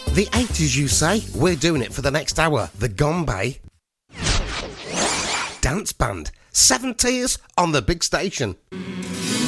The 80s, you say? We're doing it for the next hour. The Gombay Dance Band. 7 tiers on the big station.